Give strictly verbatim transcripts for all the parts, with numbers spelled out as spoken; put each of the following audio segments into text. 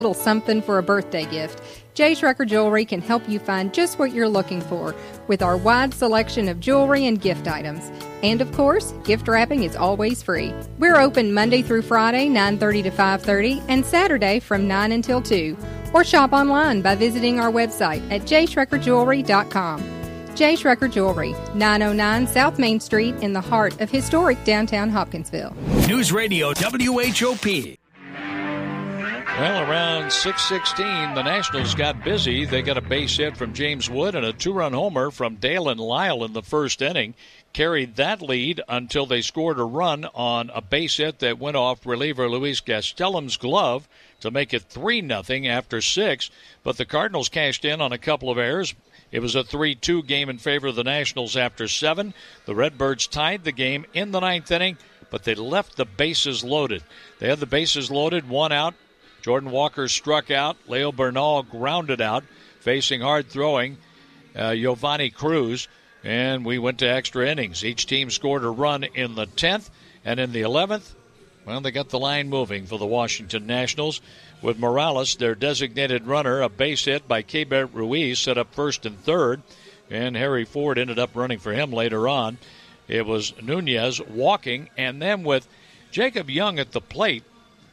little something for a birthday gift, J. Schrecker Jewelry can help you find just what you're looking for with our wide selection of jewelry and gift items. And of course, gift wrapping is always free. We're open Monday through Friday, nine thirty to five thirty, and Saturday from nine until two. Or shop online by visiting our website at j schrecker jewelry dot com. J. Schrecker Jewelry, nine oh nine South Main Street in the heart of historic downtown Hopkinsville. News Radio W H O P. Well, around six sixteen, the Nationals got busy. They got a base hit from James Wood and a two-run homer from Dalen Lyle in the first inning. Carried that lead until they scored a run on a base hit that went off reliever Luis Gastelum's glove to make it three nothing after six. But the Cardinals cashed in on a couple of errors. It was a three two game in favor of the Nationals after seven. The Redbirds tied the game in the ninth inning, but they left the bases loaded. They had the bases loaded, one out. Jordan Walker struck out. Leo Bernal grounded out, facing hard throwing uh, Giovanni Cruz. And we went to extra innings. Each team scored a run in the tenth, and in the eleventh, well, they got the line moving for the Washington Nationals. With Morales, their designated runner, a base hit by Keibert Ruiz, set up first and third, and Harry Ford ended up running for him later on. It was Nunez walking, and then with Jacob Young at the plate,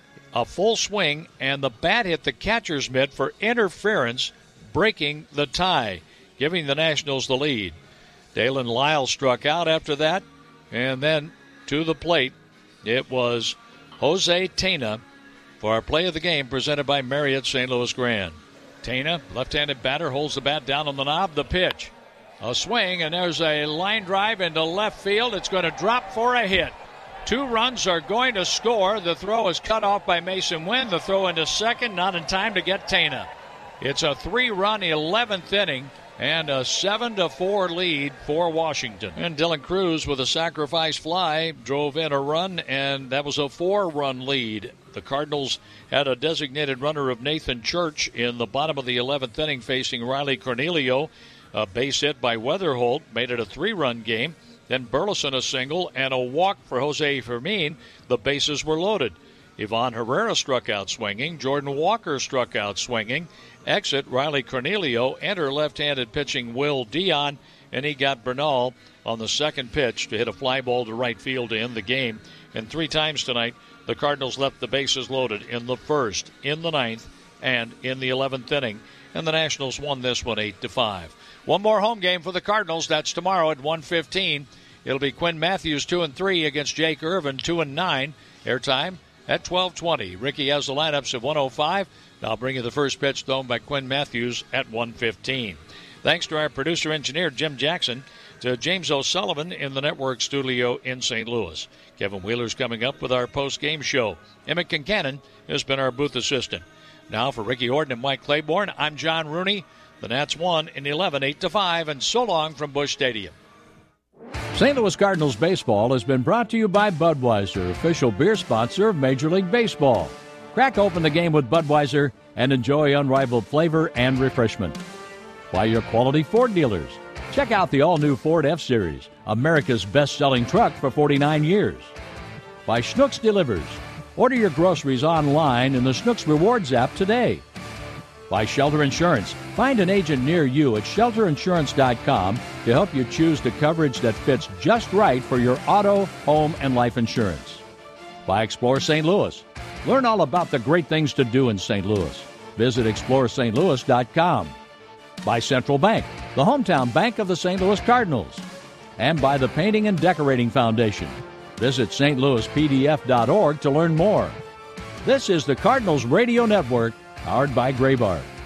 a full swing, and the bat hit the catcher's mitt for interference, breaking the tie, giving the Nationals the lead. Dalen Lyle struck out after that, and then to the plate, it was Jose Tena for our play of the game presented by Marriott Saint Louis Grand. Tena, left-handed batter, holds the bat down on the knob. The pitch, a swing, and there's a line drive into left field. It's going to drop for a hit. Two runs are going to score. The throw is cut off by Mason Wynn. The throw into second, not in time to get Tena. It's a three-run eleventh inning and a seven to four lead for Washington. And Dylan Cruz with a sacrifice fly drove in a run, and that was a four-run lead. The Cardinals had a designated runner of Nathan Church in the bottom of the eleventh inning facing Riley Cornelio. A base hit by Weatherholt made it a three-run game. Then Burleson a single and a walk for Jose Fermin. The bases were loaded. Ivan Herrera struck out swinging. Jordan Walker struck out swinging. Exit Riley Cornelio. Enter left-handed pitching Will Dion, and he got Bernal on the second pitch to hit a fly ball to right field to end the game. And three times tonight, the Cardinals left the bases loaded in the first, in the ninth, and in the eleventh inning. And the Nationals won this one eight to five. One more home game for the Cardinals. That's tomorrow at one fifteen. It'll be Quinn Matthews two and three against Jake Irvin two and nine. Airtime at twelve twenty. Ricky has the lineups at one oh five. I'll bring you the first pitch thrown by Quinn Matthews at one fifteen. Thanks to our producer engineer Jim Jackson, to James O'Sullivan in the network studio in Saint Louis. Kevin Wheeler's coming up with our post-game show. Emmett Kincannon has been our booth assistant. Now for Ricky Horton and Mike Claiborne, I'm John Rooney. The Nats won in eleven, eight to five, and so long from Busch Stadium. Saint Louis Cardinals baseball has been brought to you by Budweiser, official beer sponsor of Major League Baseball. Crack open the game with Budweiser and enjoy unrivaled flavor and refreshment. By your quality Ford dealers. Check out the all-new Ford F-Series, America's best-selling truck for forty-nine years. By Schnucks Delivers. Order your groceries online in the Schnucks Rewards app today. By Shelter Insurance. Find an agent near you at shelter insurance dot com to help you choose the coverage that fits just right for your auto, home, and life insurance. By Explore Saint Louis. Learn all about the great things to do in Saint Louis. Visit explore st louis dot com. By Central Bank, the hometown bank of the Saint Louis Cardinals. And by the Painting and Decorating Foundation. Visit s t louis p d f dot org to learn more. This is the Cardinals Radio Network, powered by Graybar.